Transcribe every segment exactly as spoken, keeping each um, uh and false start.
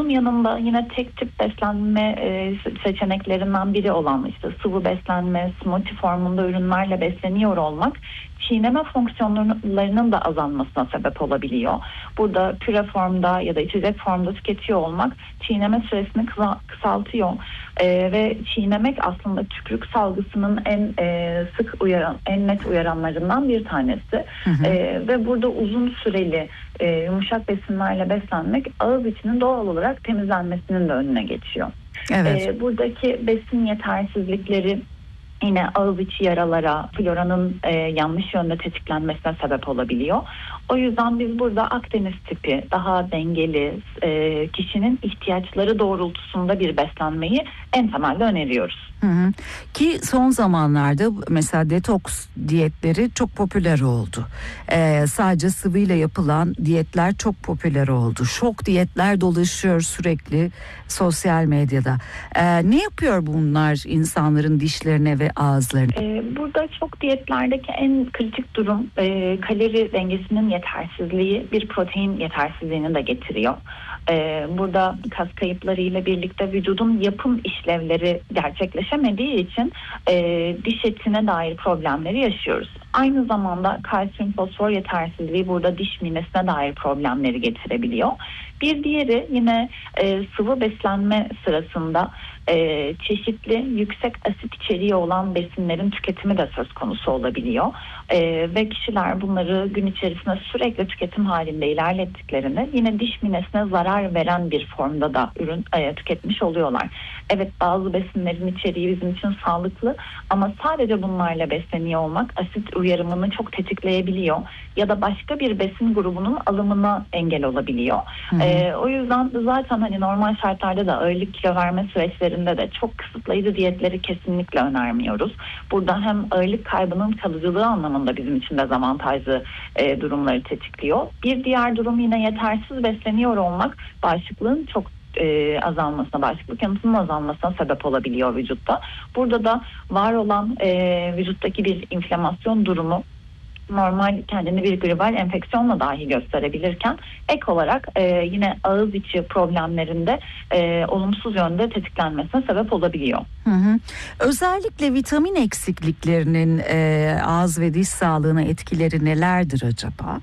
Bunun yanında yine tek tip beslenme e, seçeneklerinden biri olan işte sıvı beslenme, smoothie formunda ürünlerle besleniyor olmak çiğneme fonksiyonlarının da azalmasına sebep olabiliyor. Burada püre formda ya da içecek formda tüketiyor olmak çiğneme süresini kısa, kısaltıyor ee, ve çiğnemek aslında tükürük salgısının en e, sık uyaran, en net uyaranlarından bir tanesi. Hı hı. Ee, ve burada uzun süreli e, yumuşak besinlerle beslenmek ağız içinin doğal olarak temizlenmesinin de önüne geçiyor. Evet. Ee, buradaki besin yetersizlikleri yine ağız içi yaralara, floranın e, yanlış yönde tetiklenmesine sebep olabiliyor. O yüzden biz burada Akdeniz tipi, daha dengeli, e, kişinin ihtiyaçları doğrultusunda bir beslenmeyi en temelde öneriyoruz. Hı hı. Ki son zamanlarda mesela detoks diyetleri çok popüler oldu. Ee, sadece sıvıyla yapılan diyetler çok popüler oldu. Şok diyetler dolaşıyor sürekli sosyal medyada. Ee, ne yapıyor bunlar insanların dişlerine ve ağızlarına? Ee, burada şok diyetlerdeki en kritik durum e, kalori dengesinin yetersizliği, bir protein yetersizliğini de getiriyor. Ee, burada kas kayıplarıyla birlikte vücudun yapım işlevleri gerçekleşemediği için e, diş etine dair problemleri yaşıyoruz. Aynı zamanda kalsiyum fosfor yetersizliği burada diş minesine dair problemleri getirebiliyor. Bir diğeri yine e, sıvı beslenme sırasında e, çeşitli yüksek asit içeriği olan besinlerin tüketimi de söz konusu olabiliyor. E, ve kişiler bunları gün içerisinde sürekli tüketim halinde ilerlettiklerinde yine diş minesine zarar veren bir formda da ürün e, tüketmiş oluyorlar. Evet, bazı besinlerin içeriği bizim için sağlıklı ama sadece bunlarla besleniyor olmak asit uyarımını çok tetikleyebiliyor ya da başka bir besin grubunun alımına engel olabiliyor. Ee, o yüzden zaten hani normal şartlarda da ağırlık kilo verme süreçlerinde de çok kısıtlayıcı diyetleri kesinlikle önermiyoruz. Burada hem ağırlık kaybının kalıcılığı anlamında bizim için dezavantajlı e, durumları tetikliyor. Bir diğer durum yine yetersiz besleniyor olmak bağışıklığın çok e, azalmasına, bağışıklık yanıtının azalmasına sebep olabiliyor vücutta. Burada da var olan e, vücuttaki bir inflamasyon durumu normal kendini bir gribal enfeksiyonla dahi gösterebilirken ek olarak e, yine ağız içi problemlerinde e, olumsuz yönde tetiklenmesine sebep olabiliyor. Hı hı. Özellikle vitamin eksikliklerinin e, ağız ve diş sağlığına etkileri nelerdir acaba?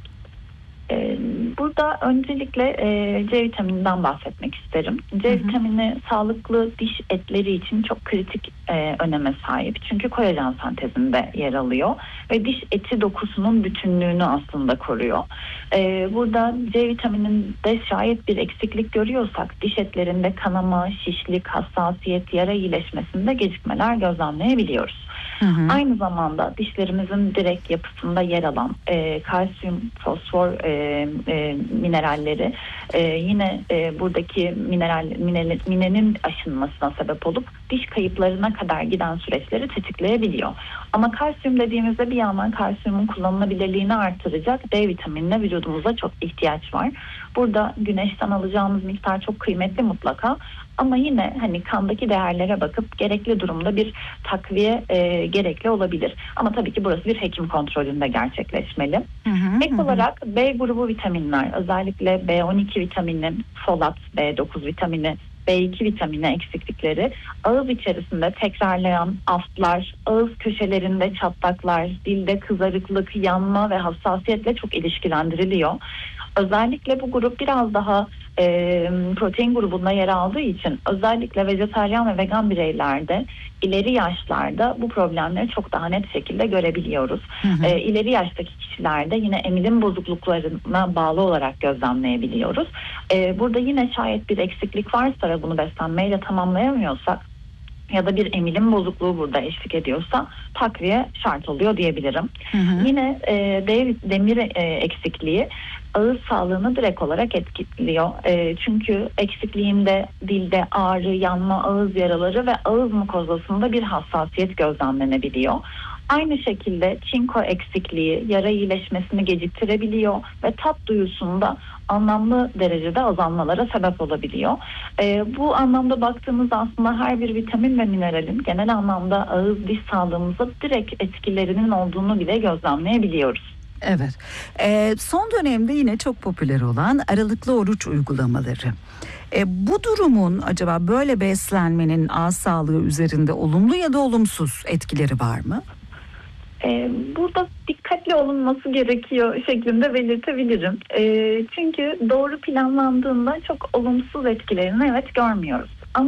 Burada öncelikle e, C vitamininden bahsetmek isterim. C hı hı. vitamini sağlıklı diş etleri için çok kritik e, öneme sahip. Çünkü kolajen sentezinde yer alıyor ve diş eti dokusunun bütünlüğünü aslında koruyor. E, burada C vitamininde şayet bir eksiklik görüyorsak diş etlerinde kanama, şişlik, hassasiyet, yara iyileşmesinde gecikmeler gözlemleyebiliyoruz. Hı hı. Aynı zamanda dişlerimizin direkt yapısında yer alan e, kalsiyum, fosfor e, e, mineralleri e, yine e, buradaki mineral minel, minenin aşınmasına sebep olup diş kayıplarına kadar giden süreçleri tetikleyebiliyor. Ama kalsiyum dediğimizde bir yandan kalsiyumun kullanılabilirliğini artıracak D vitaminine vücudumuza çok ihtiyaç var. Burada güneşten alacağımız miktar çok kıymetli mutlaka. Ama yine hani kandaki değerlere bakıp gerekli durumda bir takviye e, gerekli olabilir. Ama tabii ki burası bir hekim kontrolünde gerçekleşmeli. Hı hı, Ek hı. olarak B grubu vitaminler, özellikle B on iki vitamini, folat, B dokuz vitamini, B iki vitamini eksiklikleri ağız içerisinde tekrarlayan aftlar, ağız köşelerinde çatlaklar, dilde kızarıklık, yanma ve hassasiyetle çok ilişkilendiriliyor. Özellikle bu grup biraz daha e, protein grubunda yer aldığı için özellikle vejetaryen ve vegan bireylerde ileri yaşlarda bu problemleri çok daha net şekilde görebiliyoruz. Hı hı. E, ileri yaştaki kişilerde yine emilim bozukluklarına bağlı olarak gözlemleyebiliyoruz. E, burada yine şayet bir eksiklik varsa ve bunu beslenmeyle tamamlayamıyorsak ya da bir emilim bozukluğu burada eşlik ediyorsa takviye şart oluyor diyebilirim. Hı hı. Yine e, demir e, eksikliği ağız sağlığını direkt olarak etkiliyor. E, çünkü eksikliğinde dilde ağrı, yanma, ağız yaraları ve ağız mukozasında bir hassasiyet gözlemlenebiliyor. Aynı şekilde çinko eksikliği yara iyileşmesini geciktirebiliyor ve tat duyusunda anlamlı derecede azalmalara sebep olabiliyor. Ee, bu anlamda baktığımızda aslında her bir vitamin ve mineralin genel anlamda ağız diş sağlığımıza direkt etkilerinin olduğunu bile gözlemleyebiliyoruz. Evet. Ee, son dönemde yine çok popüler olan aralıklı oruç uygulamaları. E, bu durumun acaba böyle beslenmenin ağız sağlığı üzerinde olumlu ya da olumsuz etkileri var mı? Ee, burada dikkatli olunması gerekiyor şeklinde belirtebilirim. Ee, çünkü doğru planlandığında çok olumsuz etkilerini evet görmüyoruz.